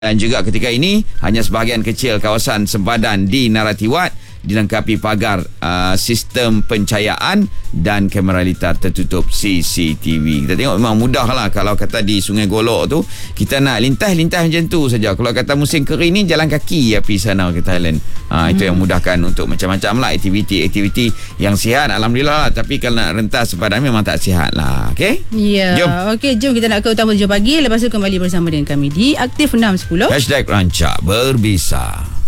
Dan juga ketika ini hanya sebahagian kecil kawasan sempadan di Naratiwat dilengkapi pagar sistem pencahayaan dan kamera litar tertutup CCTV. Kita tengok memang mudah lah. Kalau kata di Sungai Golok tu kita nak lintas macam tu saja. Kalau kata musim kering ni jalan kaki pergi sana ke Thailand. Itu yang mudahkan untuk macam-macam lah aktiviti yang sihat, alhamdulillah lah. Tapi kalau nak rentas sempadan memang tak sihat lah. Okay? Ya. Jom. Okey, jom kita nak ke Utama 7 pagi. Lepas tu kembali bersama dengan kami di Aktif 610. #Rancak Berbisa.